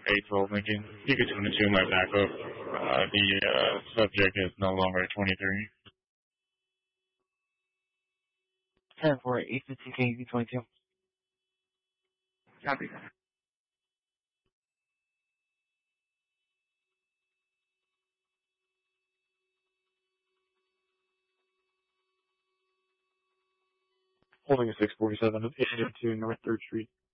812 Lincoln. Ticket 22 might back up. The subject is no longer 23. 10 for 815 KV 22. Copy. Holding a 647 of 882 North 3rd Street.